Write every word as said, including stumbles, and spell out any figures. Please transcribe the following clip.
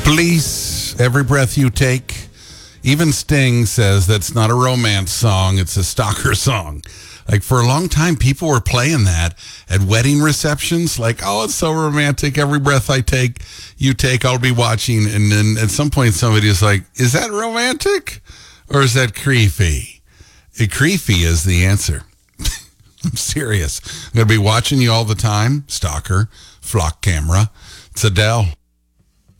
Police, Every Breath You Take. Even Sting says that's not a romance song, it's a stalker song. Like, for a long time, people were playing that at wedding receptions. Like, oh, it's so romantic. Every breath I take, you take, I'll be watching. And then at some point, somebody is like, is that romantic? Or is that creepy? It, creepy is the answer. I'm serious. I'm going to be watching you all the time. Stalker, flock camera. It's Adele.